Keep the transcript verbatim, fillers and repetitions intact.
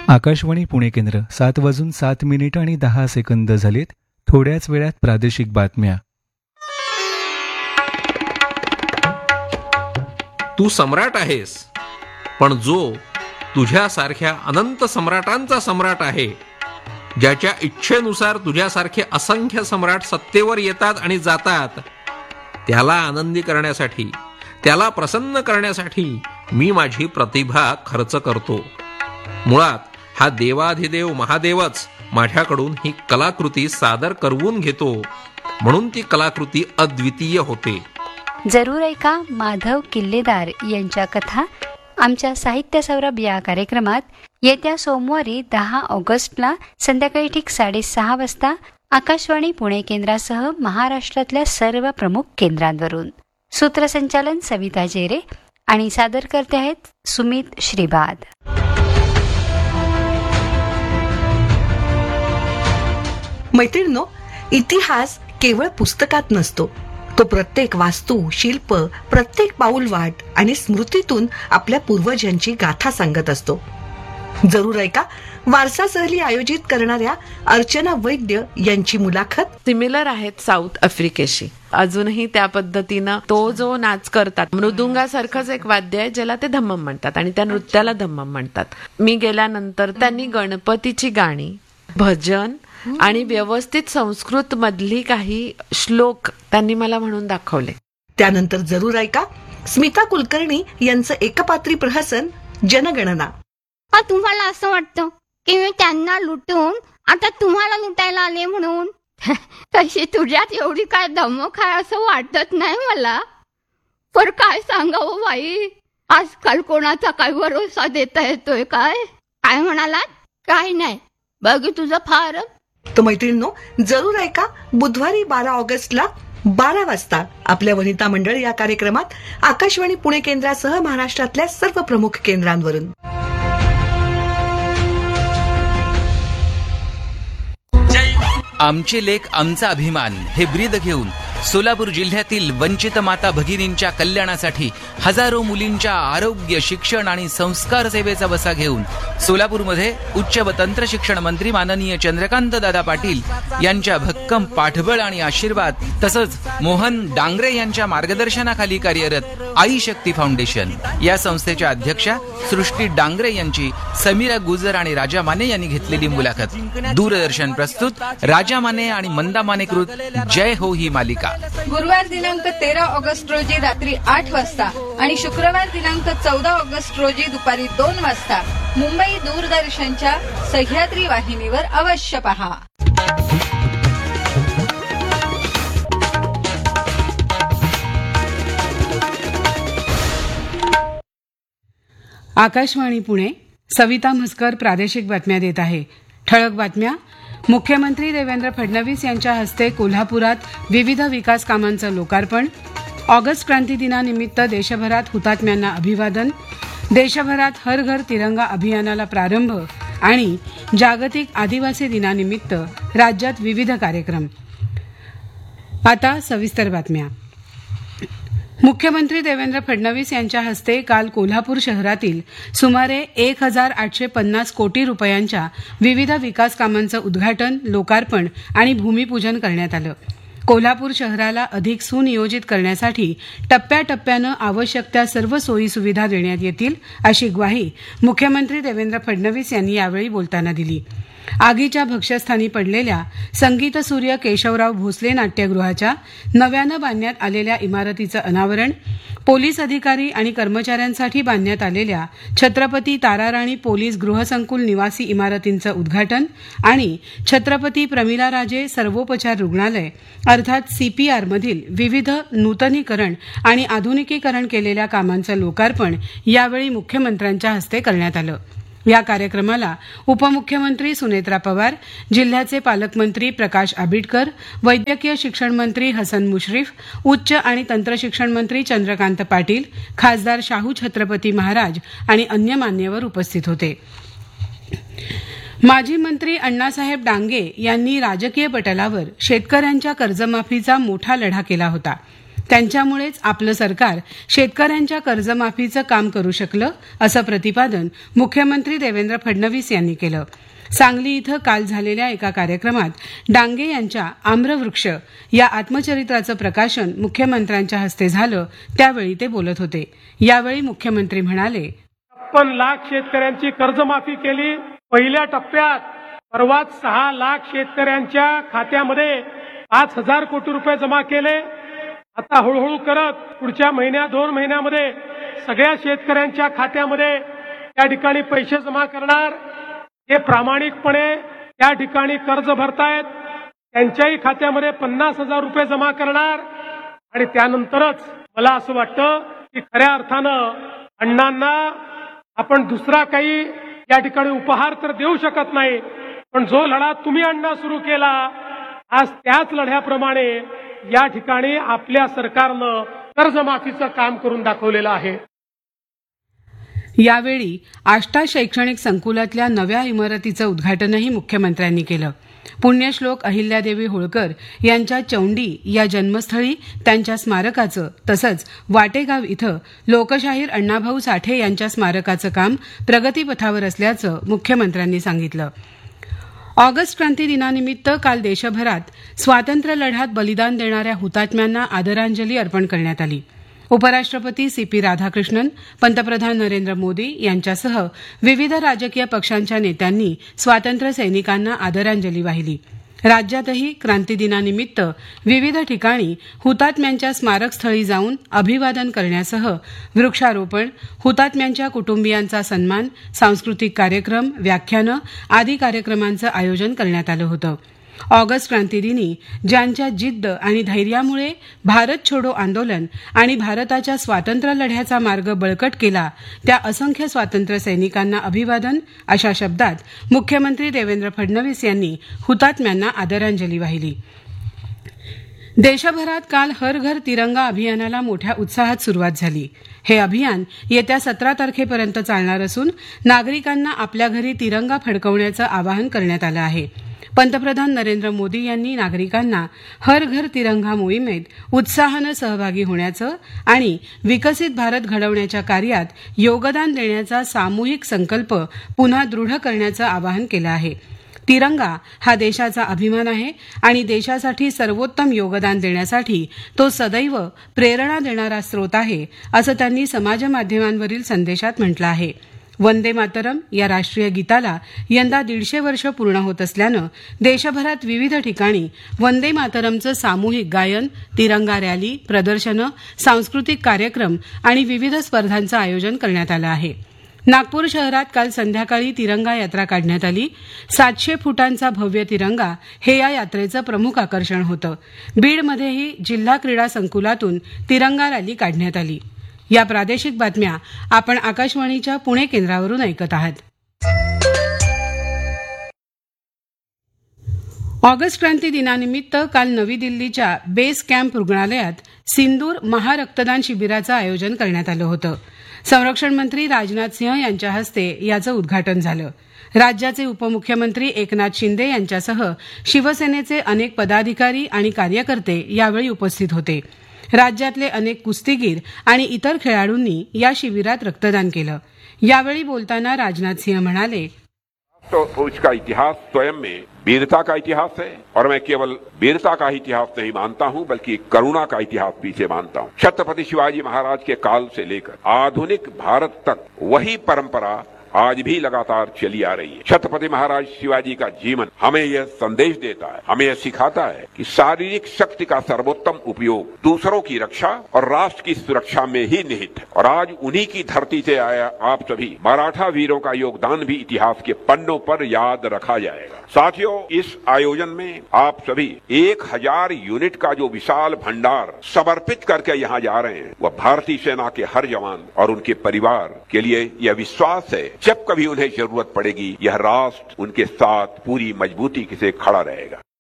आकाशवाणी पुणे केंद्र सात वाजून सात मिनिट आणि दहा सेकंद झालेत. थोड्याच वेळात प्रादेशिक बातम्या. तू सम्राट आहेस, पण जो तुझ्यासारख्या अनंत सम्राटांचा सम्राट आहे, ज्याच्या इच्छेनुसार तुझ्यासारखे असंख्य सम्राट सत्तेवर येतात आणि जातात, त्याला आनंदी करण्यासाठी, त्याला प्रसन्न करण्यासाठी मी माझी प्रतिभा खर्च करतो. मुळात हा देवाधिदेव महादेवच माझ्याकडून ही कलाकृती सादर करवून घेतो, म्हणून ती कलाकृती अद्वितीय होते. जरूर ऐका माधव किल्लेदार यांच्या कथा आमच्या साहित्य सौरभ या कार्यक्रमात येत्या सोमवारी दहा ऑगस्टला संध्याकाळी ठीक साडेसहा वाजता आकाशवाणी पुणे केंद्रासह महाराष्ट्रातल्या सर्व प्रमुख केंद्रांवरून. सूत्रसंचालन सविता जेरे आणि सादर करते आहेत सुमित श्रीबाद. मैत्रिणींनो, इतिहास केवळ पुस्तकात नसतो, तो प्रत्येक वास्तू, शिल्प, प्रत्येक पाऊलवाट आणि स्मृतीतून आपल्या पूर्वजांची गाथा सांगत असतो. जरूर ऐका वारसा सहली आयोजित करणाऱ्या अर्चना वैद्य यांची मुलाखत. सिमिलर आहेत साऊथ आफ्रिकेशी. अजूनही त्या पद्धतीनं तो जो नाच करतात, मृदुंगासारखंच एक वाद्य आहे ज्याला ते धम्मम म्हणतात आणि त्या नृत्याला धम्मम म्हणतात. मी गेल्यानंतर त्यांनी गणपतीची गाणी, भजन आणि व्यवस्थित संस्कृत मधली काही श्लोक त्यांनी मला म्हणून दाखवले. त्यानंतर जरूर ऐका स्मिता कुलकर्णी यांचं एकपात्री प्रहसन जनगणना. तुम्हाला असं वाटतं की मी त्यांना लुटून आता तुम्हाला लुटायला आले म्हणून? तशी तुझ्यात एवढी काय धमक आहे असं वाटत नाही मला. पर काय सांगावं बाई, आजकाल कोणाचा काय भरोसा देता येतोय? काय काय म्हणालात? काय नाही बघ तुझं फार. तो मैत्रिणींनो, जरूर ऐका बुधवारी बारा ऑगस्टला बारा वाजता आपल्या वनिता मंडळ या कार्यक्रमात आकाशवाणी पुणे केंद्रासह महाराष्ट्रातल्या सर्व प्रमुख केंद्रांवरून. आमचे लेख आमचा अभिमान हे ब्रीद घेऊन सोलापूर जिल्ह्यातील वंचित माता भगिनींच्या कल्याणासाठी हजारो मुलींच्या आरोग्य, शिक्षण आणि संस्कार सेवेचा वसा घेऊन सोलापूरमध्ये उच्च व तंत्र शिक्षण मंत्री माननीय चंद्रकांत दादा पाटील यांच्या भक्कम पाठबळ आणि आशीर्वाद तसंच मोहन डांगरे यांच्या मार्गदर्शनाखाली कार्यरत आई शक्ती फाउंडेशन या संस्थेच्या अध्यक्षा सृष्टी डांगरे यांची समीरा गुजर आणि राजा माने यांनी घेतलेली मुलाखत. दूरदर्शन प्रस्तुत राजा माने आणि मंदा मानेकृत जय हो ही मालिका. गुरुवार दिनांक तेरा ऑगस्ट रोजी रात्री आठ वाजता आणि शुक्रवार दिनांक चौदा ऑगस्ट रोजी दुपारी दोन वाजता मुंबई दूरदर्शनच्या सह्याद्री वाहिनीवर अवश्य पहा. आकाशवाणी पुणे. सविता म्हसकर प्रादेशिक बातम्या देत आहे. ठळक बातम्या. मुख्यमंत्री देवेंद्र फडणवीस यांच्या हस्ते कोल्हापुरात विविध विकास कामांचं लोकार्पण. ऑगस्ट क्रांती दिनानिमित्त देशभरात हुतात्म्यांना अभिवादन. देशभरात हर घर तिरंगा अभियानाला प्रारंभ आणि जागतिक आदिवासी दिनानिमित्त राज्यात विविध कार्यक्रम. आता सविस्तर बातम्या. मुख्यमंत्री देवेंद्र फडणवीस यांच्या हस्ते काल कोल्हापूर शहरातील सुमारे एक हजार आठशे पन्नास कोटी रुपयांच्या विविध विकास कामांचं उद्घाटन, लोकार्पण आणि भूमिपूजन करण्यात आलं. कोल्हापूर शहराला अधिक सुनियोजित करण्यासाठी टप्प्याटप्प्यानं आवश्यक त्या सर्व सोयी सुविधा देण्यात येतील अशी ग्वाही मुख्यमंत्री देवेंद्र फडणवीस यांनी यावेळी बोलताना दिली. आगीच्या भक्ष्यस्थानी पडलेल्या संगीतसूर्य केशवराव भोसले नाट्यगृहाच्या नव्यानं बांधण्यात आलेल्या इमारतीचं अनावरण, पोलीस अधिकारी आणि कर्मचाऱ्यांसाठी बांधण्यात आलेल्या छत्रपती ताराराणी पोलीस गृहसंकुल निवासी इमारतींचं उद्घाटन आणि छत्रपती प्रमिलाराजे सर्वोपचार रुग्णालय अर्थात सीपीआरमधील विविध नूतनीकरण आणि आधुनिकीकरण केलेल्या कामांचं लोकार्पण यावेळी मुख्यमंत्र्यांच्या हस्ते करण्यात आलं. या कार्यक्रमाला उपमुख्यमंत्री सुनेत्रा पवार, जिल्ह्याचे पालकमंत्री प्रकाश आबिटकर, वैद्यकीय शिक्षण मंत्री हसन मुश्रीफ, उच्च आणि तंत्रशिक्षण मंत्री चंद्रकांत पाटील, खासदार शाहू छत्रपती महाराज आणि अन्य मान्यवर उपस्थित होते. माजी मंत्री अण्णासाहेब डांगे यांनी राजकीय पटलावर शेतकऱ्यांच्या कर्जमाफीचा मोठा लढा केला होता. त्यांच्यामुळेच आपलं सरकार शेतकऱ्यांच्या कर्जमाफीचं काम करू शकलं असं प्रतिपादन मुख्यमंत्री देवेंद्र फडणवीस यांनी केलं. सांगली इथं काल झालेल्या एका कार्यक्रमात डांगे यांच्या आम्रवृक्ष या आत्मचरित्राचं प्रकाशन मुख्यमंत्र्यांच्या हस्ते झालं, त्यावेळी ते बोलत होते. यावेळी मुख्यमंत्री म्हणाले, छप्पन लाख शेतकऱ्यांची कर्जमाफी केली. पहिल्या टप्प्यात परवाच सहा लाख शेतकऱ्यांच्या खात्यामध्ये पाच हजार कोटी रुपये जमा केले. आता हळूहळू करत पुढच्या महिन्या दोन महिन्यामध्ये सगळ्या शेतकऱ्यांच्या खात्यामध्ये त्या ठिकाणी पैसे जमा करणार. ते प्रामाणिकपणे त्या ठिकाणी कर्ज भरतायत, त्यांच्याही खात्यामध्ये पन्नास हजार रुपये जमा करणार. आणि त्यानंतरच मला असं वाटतं की खऱ्या अर्थानं अण्णांना आपण दुसरा काही या ठिकाणी उपहार तर देऊ शकत नाही, पण जो लढा तुम्ही अण्णा सुरू केला, आज त्याच लढ्याप्रमाणे या ठिकाणी आपल्या सरकारनं कर्जमाफीचं काम करून दाखवलेलं आहे. यावेळी आष्टा शैक्षणिक संकुलातल्या नव्या इमारतीचं उद्घाटनही मुख्यमंत्र्यांनी केलं. पुण्यश्लोक अहिल्यादेवी होळकर यांच्या चौंडी या जन्मस्थळी त्यांच्या स्मारकाचं तसंच वाटेगाव इथं लोकशाहीर अण्णाभाऊ साठे यांच्या स्मारकाचं काम प्रगतीपथावर असल्याचं मुख्यमंत्र्यांनी सांगितलं. ऑगस्ट क्रांती दिनानिमित्त काल देशभरात स्वातंत्र्य लढ्यात बलिदान देणाऱ्या हुतात्म्यांना आदरांजली अर्पण करण्यात आली. उपराष्ट्रपती सी पी राधाकृष्णन, पंतप्रधान नरेंद्र मोदी यांच्यासह विविध राजकीय पक्षांच्या नेत्यांनी स्वातंत्र्य सैनिकांना आदरांजली वाहिली. राज्यातही क्रांतीदिनानिमित्त विविध ठिकाणी हुतात्म्यांच्या स्मारकस्थळी जाऊन अभिवादन करण्यासह वृक्षारोपण, हुतात्म्यांच्या कुटुंबियांचा सन्मान, सांस्कृतिक कार्यक्रम, व्याख्यानं आदी कार्यक्रमांचं आयोजन करण्यात आलं होतं. ऑगस्ट क्रांतीदिनी ज्यांच्या जिद्द आणि धैर्यामुळे भारत छोडो आंदोलन आणि भारताच्या स्वातंत्र्य लढ्याचा मार्ग बळकट केला, त्या असंख्य स्वातंत्र्य सैनिकांना अभिवादन अशा शब्दात मुख्यमंत्री देवेंद्र फडणवीस यांनी हुतात्म्यांना आदरांजली वाहिली. देशभरात काल हर घर तिरंगा अभियानाला मोठ्या उत्साहात सुरुवात झाली. हे अभियान येत्या सतरा तारखेपर्यंत चालणार असून नागरिकांना आपल्या घरी तिरंगा फडकवण्याचं आवाहन करण्यात आलं आहे. पंतप्रधान नरेंद्र मोदी यांनी नागरिकांना हर घर तिरंगा मोहिमेत उत्साहानं सहभागी होण्याचं आणि विकसित भारत घडवण्याच्या कार्यात योगदान देण्याचा सामूहिक संकल्प पुन्हा दृढ करण्याचं आवाहन केलं आहे. तिरंगा हा देशाचा अभिमान आहे आणि देशासाठी सर्वोत्तम योगदान देण्यासाठी तो सदैव प्रेरणा देणारा स्रोत आहे, असं त्यांनी समाजमाध्यमांवरील संदेशात म्हटलं आहे. वंदे मातरम या राष्ट्रीय गीताला यंदा दीडशे वर्ष पूर्ण होत असल्यानं देशभरात विविध ठिकाणी वंदे मातरमचं सामूहिक गायन, तिरंगा रॅली, प्रदर्शनं, सांस्कृतिक कार्यक्रम आणि विविध स्पर्धांचं आयोजन करण्यात आलं आहे. नागपूर शहरात काल संध्याकाळी तिरंगा यात्रा काढण्यात आली. सातशे फुटांचा भव्य तिरंगा हे या यात्रेचं प्रमुख आकर्षण होतं. बीडमध्येही जिल्हा क्रीडा संकुलातून तिरंगा रॅली काढण्यात आली. या प्रादेशिक बातम्या आपण आकाशवाणीच्या पुणे केंद्रावरून ऐकत आहात. ऑगस्ट क्रांती दिनानिमित्त काल नवी दिल्लीच्या बेस कॅम्प रुग्णालयात सिंदूर महारक्तदान शिबिराचं आयोजन करण्यात आलं होतं. संरक्षण मंत्री राजनाथ सिंह यांच्या हस्ते याचं उद्घाटन झालं. राज्याचे उपमुख्यमंत्री एकनाथ शिंदे यांच्यासह शिवसेनेचे अनेक पदाधिकारी आणि कार्यकर्ते यावेळी उपस्थित होते. राज्यातले अनेक कुस्तीगीर आणि इतर खेळाडूंनी या शिबिरात रक्तदान केलं. यावेळी बोलताना राजनाथ सिंह म्हणाले, तो उसका इतिहास स्वयं में वीरता का इतिहास है और मैं केवल वीरता का इतिहास नहीं मानता हूं बल्कि करुणा का इतिहास पीछे मानता हूं. छत्रपति शिवाजी महाराज के काल से लेकर आधुनिक भारत तक वही परंपरा आज भी लगातार चली आ रही है. छत्रपति महाराज शिवाजी का जीवन हमें यह संदेश देता है, हमें यह सिखाता है कि शारीरिक शक्ति का सर्वोत्तम उपयोग दूसरों की रक्षा और राष्ट्र की सुरक्षा में ही निहित है. और आज उन्हीं की धरती से आया आप सभी मराठा वीरों का योगदान भी इतिहास के पन्नों पर याद रखा जाएगा. साथियों, इस आयोजन में आप सभी एक हजार यूनिट का जो विशाल भंडार समर्पित करके यहाँ जा रहे हैं, वह भारतीय सेना के हर जवान और उनके परिवार के लिए यह विश्वास है, जब कभी उन्हें जरूरत पड़ेगी यह राष्ट्र उनके साथ पूरी मजबूती से खड़ा रहेगा.